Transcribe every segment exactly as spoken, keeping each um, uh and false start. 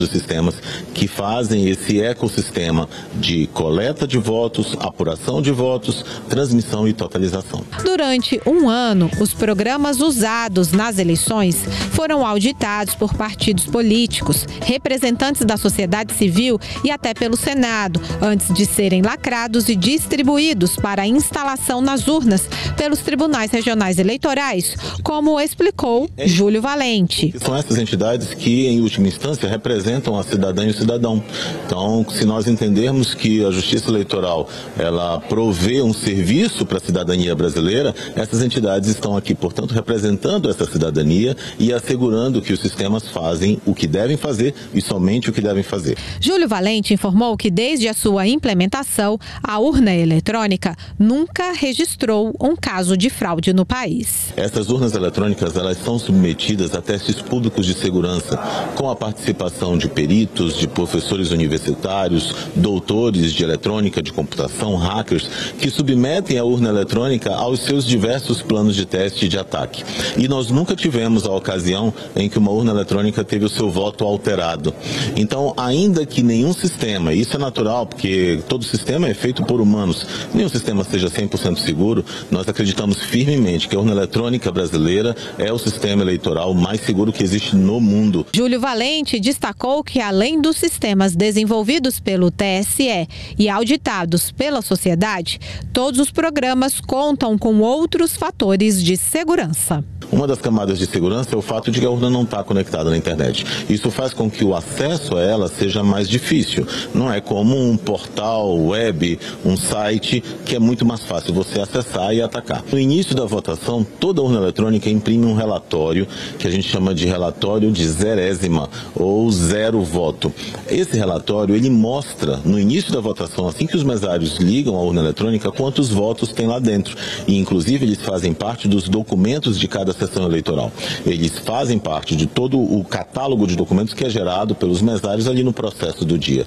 Os sistemas que fazem esse ecossistema de coleta de votos, apuração de votos, transmissão e totalização. Durante um ano, os programas usados nas eleições foram auditados por partidos políticos, representantes da sociedade civil e até pelo Senado, antes de serem lacrados e distribuídos para instalação nas urnas pelos tribunais regionais eleitorais, como explicou Júlio Valente. São essas entidades que, em última instância, representam a cidadã e o cidadão. Então, se nós entendermos que a Justiça Eleitoral ela provê um serviço para a cidadania brasileira, essas entidades estão aqui, portanto, representando essa cidadania e assegurando que os sistemas fazem o que devem fazer e somente o que devem fazer. Júlio Valente informou que desde a sua implementação, a urna eletrônica nunca registrou um caso de fraude no país. Essas urnas eletrônicas elas são submetidas a testes públicos de segurança, com a participação de peritos, de professores universitários, doutores de eletrônica, de computação, hackers, que submetem a urna eletrônica aos seus diversos planos de teste e de ataque. E nós nunca tivemos a ocasião em que uma urna eletrônica teve o seu voto alterado. Então, ainda que nenhum sistema, isso é natural, porque todo sistema é feito por humanos, nenhum sistema seja cem por cento seguro, nós acreditamos firmemente que a urna eletrônica brasileira é o sistema eleitoral mais seguro que existe no mundo. Júlio Valente destacou que, além dos sistemas desenvolvidos pelo T S E e auditados pela sociedade, todos os programas contam com outros fatores de segurança. Uma das camadas de segurança é o fato de que a urna não está conectada na internet. Isso faz com que o acesso a ela seja mais difícil. Não é como um portal web, um site, que é muito mais fácil você acessar e atacar. No início da votação, toda urna eletrônica imprime um relatório que a gente chama de relatório de zerésima ou zero voto. Esse relatório, ele mostra no início da votação, assim que os mesários ligam a urna eletrônica, quantos votos tem lá dentro. E, inclusive, eles fazem parte dos documentos de cada sessão eleitoral. Eles fazem parte de todo o catálogo de documentos que é gerado pelos mesários ali no processo do dia.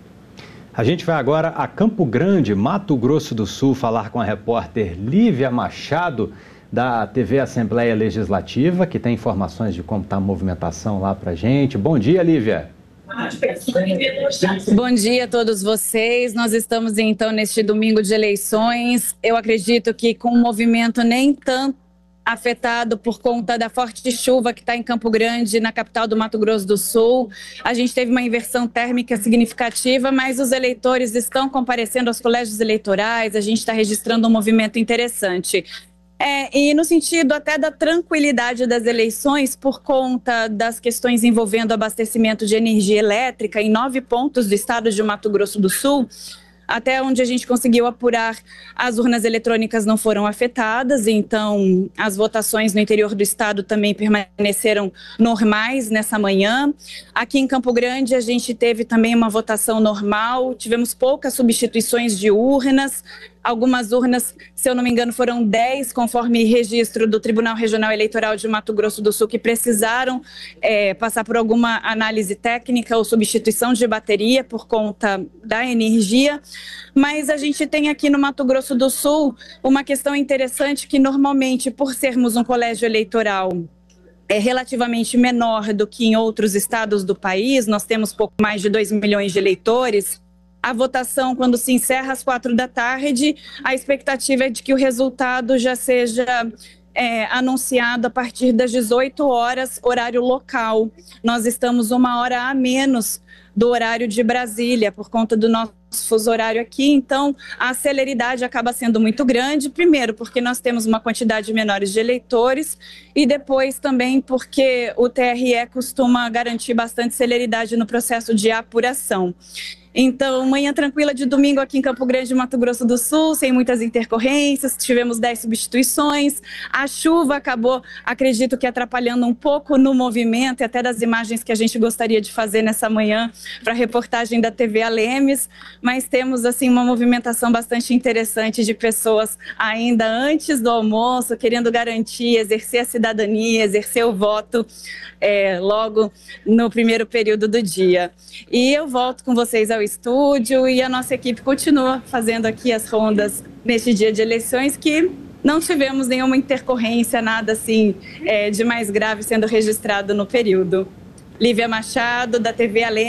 A gente vai agora a Campo Grande, Mato Grosso do Sul, falar com a repórter Lívia Machado, da T V Assembleia Legislativa, que tem informações de como está a movimentação lá para a gente. Bom dia, Lívia. Bom dia a todos vocês. Nós estamos, então, neste domingo de eleições. Eu acredito que com um movimento nem tanto afetado por conta da forte chuva que está em Campo Grande, na capital do Mato Grosso do Sul. A gente teve uma inversão térmica significativa, mas os eleitores estão comparecendo aos colégios eleitorais, a gente está registrando um movimento interessante. É, e no sentido até da tranquilidade das eleições, por conta das questões envolvendo abastecimento de energia elétrica em nove pontos do estado de Mato Grosso do Sul, até onde a gente conseguiu apurar, as urnas eletrônicas não foram afetadas, então as votações no interior do estado também permaneceram normais nessa manhã. Aqui em Campo Grande a gente teve também uma votação normal, tivemos poucas substituições de urnas. Algumas urnas, se eu não me engano, foram dez, conforme registro do Tribunal Regional Eleitoral de Mato Grosso do Sul, que precisaram é, passar por alguma análise técnica ou substituição de bateria por conta da energia. Mas a gente tem aqui no Mato Grosso do Sul uma questão interessante que, normalmente, por sermos um colégio eleitoral é relativamente menor do que em outros estados do país, nós temos pouco mais de dois milhões de eleitores. A votação, quando se encerra às quatro da tarde, a expectativa é de que o resultado já seja é, anunciado a partir das dezoito horas, horário local. Nós estamos uma hora a menos do horário de Brasília, por conta do nosso fuso horário aqui, então a celeridade acaba sendo muito grande, primeiro porque nós temos uma quantidade menor de eleitores e depois também porque o T R E costuma garantir bastante celeridade no processo de apuração. Então, manhã tranquila de domingo aqui em Campo Grande, Mato Grosso do Sul, sem muitas intercorrências, tivemos dez substituições. A chuva acabou, acredito que atrapalhando um pouco no movimento e até das imagens que a gente gostaria de fazer nessa manhã para a reportagem da T V Alemes, mas temos assim uma movimentação bastante interessante de pessoas ainda antes do almoço, querendo garantir, exercer a cidadania, exercer o voto é, logo no primeiro período do dia. E eu volto com vocês ao estúdio e a nossa equipe continua fazendo aqui as rondas neste dia de eleições, que não tivemos nenhuma intercorrência, nada assim é, de mais grave sendo registrado no período. Lívia Machado, da T V Além.